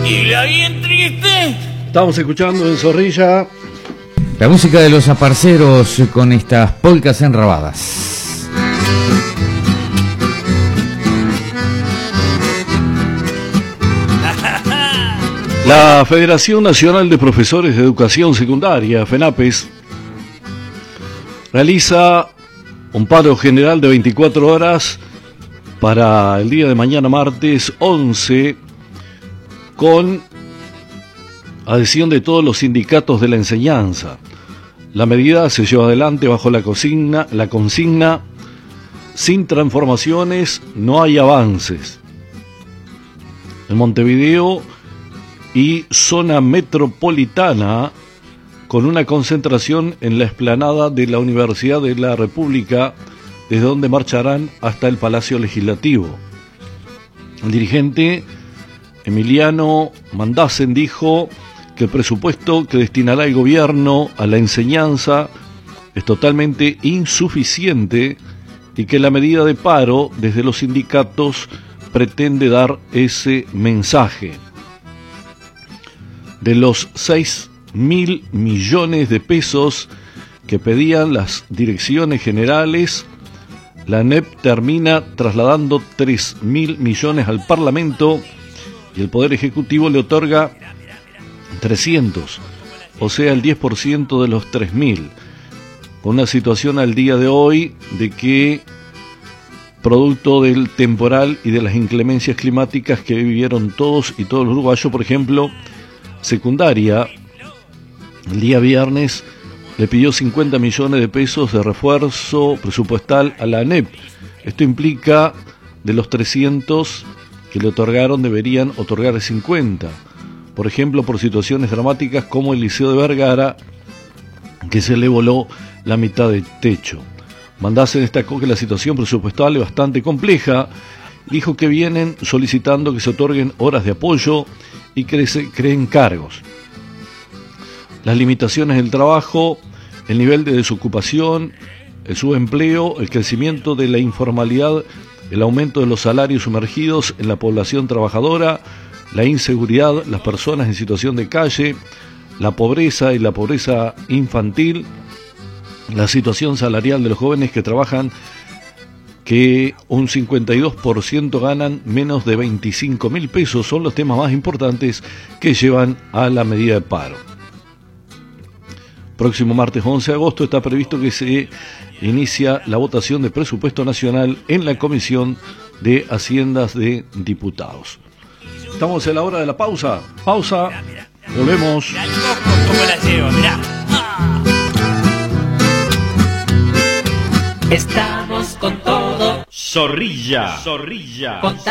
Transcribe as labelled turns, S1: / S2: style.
S1: Y la bien triste.
S2: Estamos escuchando en Zorrilla
S3: la música de los aparceros con estas polcas enrabadas.
S2: La Federación Nacional de Profesores de Educación Secundaria, FENAPES, realiza un paro general de 24 horas para el día de mañana, martes 11, con adhesión de todos los sindicatos de la enseñanza. La medida se lleva adelante bajo la consigna sin transformaciones no hay avances. En Montevideo y zona metropolitana, con una concentración en la explanada de la Universidad de la República, desde donde marcharán hasta el Palacio Legislativo. El dirigente Emiliano Mandasen dijo que el presupuesto que destinará el gobierno a la enseñanza es totalmente insuficiente y que la medida de paro desde los sindicatos pretende dar ese mensaje. De los 6.000 millones de pesos que pedían las direcciones generales, la ANEP termina trasladando 3.000 millones al Parlamento y el Poder Ejecutivo le otorga 300, o sea el 10% de los 3.000, con una situación al día de hoy de que, producto del temporal y de las inclemencias climáticas que vivieron todos y todos los uruguayos, por ejemplo, secundaria, el día viernes le pidió 50 millones de pesos de refuerzo presupuestal a la ANEP. Esto implica, de los 300 que le otorgaron, deberían otorgar 50. Por ejemplo, por situaciones dramáticas como el Liceo de Vergara, que se le voló la mitad del techo. Mandasen destacó que la situación presupuestal es bastante compleja. Dijo que vienen solicitando que se otorguen horas de apoyo y que se creen cargos. Las limitaciones del trabajo, el nivel de desocupación, el subempleo, el crecimiento de la informalidad, el aumento de los salarios sumergidos en la población trabajadora, la inseguridad, las personas en situación de calle, la pobreza y la pobreza infantil, la situación salarial de los jóvenes que trabajan, que un 52% ganan menos de 25.000 pesos, son los temas más importantes que llevan a la medida de paro. Próximo martes 11 de agosto está previsto que se inicia la votación de presupuesto nacional en la Comisión de Haciendas de Diputados. Estamos en la hora de la pausa. Pausa. Volvemos.
S1: Mirá el coco, cómo la llevo, mirá.
S4: Estamos con todo.
S5: Zorrilla.
S4: Con